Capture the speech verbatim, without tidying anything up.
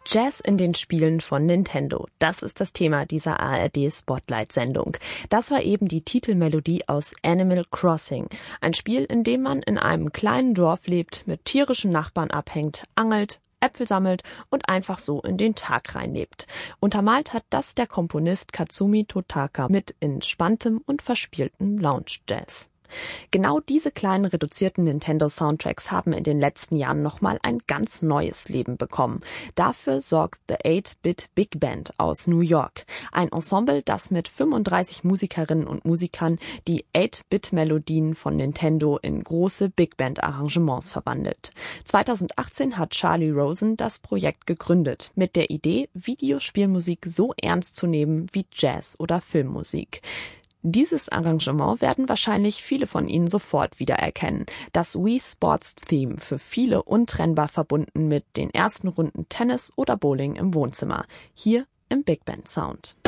Jazz in den Spielen von Nintendo. Das ist das Thema dieser A R D-Spotlight-Sendung. Das war eben die Titelmelodie aus Animal Crossing. Ein Spiel, in dem man in einem kleinen Dorf lebt, mit tierischen Nachbarn abhängt, angelt, Äpfel sammelt und einfach so in den Tag reinlebt. Untermalt hat das der Komponist Katsumi Totaka mit entspanntem und verspieltem Lounge-Jazz. Genau diese kleinen reduzierten Nintendo-Soundtracks haben in den letzten Jahren nochmal ein ganz neues Leben bekommen. Dafür sorgt The eight-Bit Big Band aus New York. Ein Ensemble, das mit fünfunddreißig Musikerinnen und Musikern die eight-Bit-Melodien von Nintendo in große Big Band-Arrangements verwandelt. zweitausendachtzehn hat Charlie Rosen das Projekt gegründet, mit der Idee, Videospielmusik so ernst zu nehmen wie Jazz oder Filmmusik. Dieses Arrangement werden wahrscheinlich viele von Ihnen sofort wiedererkennen. Das Wii Sports Theme, für viele untrennbar verbunden mit den ersten Runden Tennis oder Bowling im Wohnzimmer. Hier im Big Band Sound.